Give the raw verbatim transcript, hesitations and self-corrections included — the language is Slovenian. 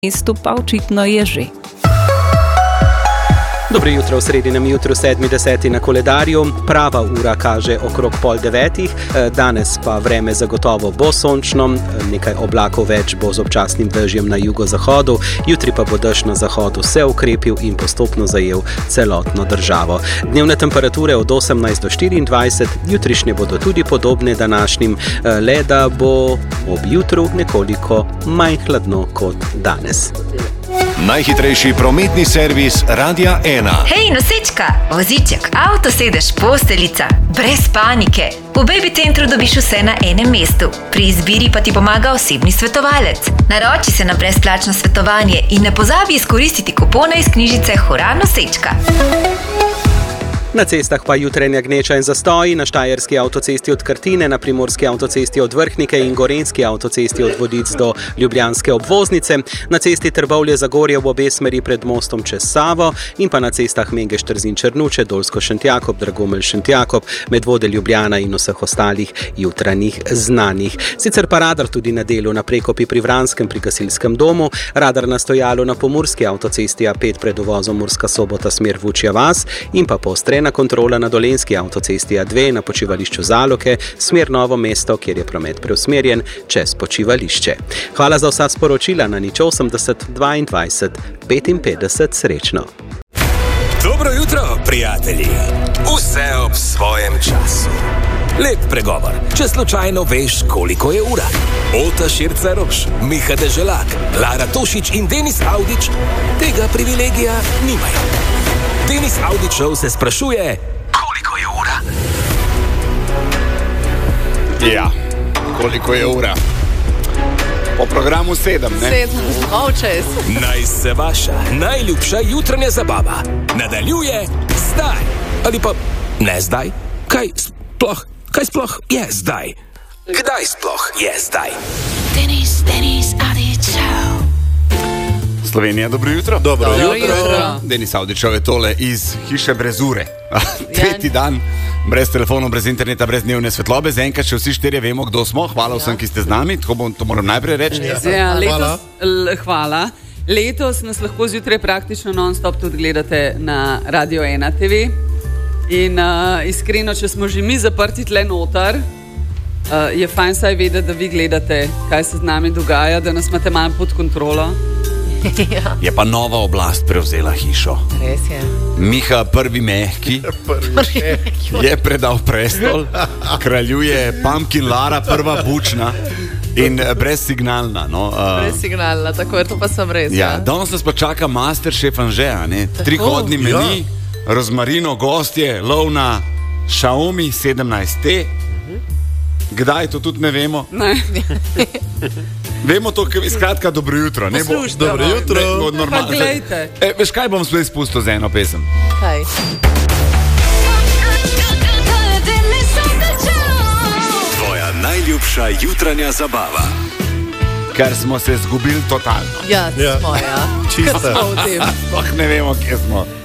mestu pa očitno je že. Dobro jutro v sredinem jutru sedmi deseti na koledarju. Prava ura kaže okrog pol devetih, danes pa vreme zagotovo bo sončno, nekaj oblakov več bo z občasnim dežjem na jugozahodu, jutri pa bo dež na zahodu se ukrepil in postopno zajel celotno državo. Dnevne temperature od osemnajst do štiriindvajset, jutrišnje bodo tudi podobne današnjim, le da bo ob jutru nekoliko manj hladno kot danes. Najhitrejši prometni servis Radia ena. Hej, nosečka, voziček, avtosedež, posteljica, brez panike. V Baby Centru dobiš vse na enem mestu. Pri izbiri pa ti pomaga osebni svetovalec. Naroči se na brezplačno svetovanje in ne pozabi izkoristiti kupona iz knjižice Hura nosečka. Na cestah pa jutrenja gneča in zastoji, na štajerski avtocesti od Krtine, na primorski avtocesti od Vrhnike in gorenjski avtocesti od Vodic do ljubljanske obvoznice, na cesti Trbovlje-Zagorje v obe smeri pred mostom čez Savo in pa na cestah Mengeš-Trzin-Črnuče, Dolsko-Šentjakob, Dragomelj-Šentjakob, Medvode-Ljubljana in vseh ostalih jutranjih znanih. Sicer pa radar tudi na delu na Prekopi pri Vranskem pri gasilskem domu, radar na stojalu na pomurski avtocesti A pet pred uvozom Murska Sobota smer Vučja vas in pa poostrena kontrola na dolenjski avtocesti A dve na počivališču Zaloke, smer Novo mesto, kjer je promet preusmerjen čez počivališče. Hvala za vsa sporočila na nič osemdeset dvaindvajset petinpetdeset, srečno. Dobro jutro, prijatelji. Vse ob svojem času. Lep pregovor, če slučajno veš, koliko je ura. Ota Širca Roš, Miha Deželak, Lara Tošič in Denis Avdić tega privilegija nimajo. Denis Avdićov se sprašuje, koliko je ura? Ja, koliko je ura? Po programu sedem, ne? Sedem, ovčes. Naj se vaša najljubša jutranja zabava nadaljuje zdaj. Ali pa ne zdaj? Kaj sploh, kaj sploh je zdaj? Kdaj sploh je zdaj? Denis, Denis Avdićov. Slovenija, dobro jutro. Dobro, dobro jutro. jutro. Denis Avdićov je tole iz hiše brez ure. Tretji dan, brez telefonov, brez interneta, brez dnevne svetlobe. Zaenkrat še vsi štirje vemo, kdo smo. Hvala vsem, ki ste z nami. Tako bom, to moram najprej reči. Ja, letos, l, hvala. Letos nas lahko zjutraj praktično non-stop tudi gledate na Radio ena te ve. In uh, iskreno, če smo že mi zaprti tle notar, uh, je fajn saj vedeti, da vi gledate, kaj se z nami dogaja, da nas imate malo pod kontrolo. Ja. Je pa nova oblast prevzela hišo. Res je. Miha prvi mehki je predal prestol, kraljuje Pumpkin Lara prva bučna in brezsignalna. No, uh, brezsignalna, tako je, to pa sem res. Ja, danes nas pa čaka Masterchef Anžeja, ne? Trihodni meni, ja. Rozmarino, gostje, lov na Xiaomi sedemnajst T. Kdaj, to tudi ne vemo. Ne. Vemo to, skratka, dobro jutro. Ne bo, dobro jutro. Ne, pa glejte. E, veš kaj, bom spet spustil za eno pesem. Kaj? Tvoja najljubša jutranja zabava. Ker smo se zgubili totalno. Ja, smo, ja. Čisto. Ne vemo, kje smo.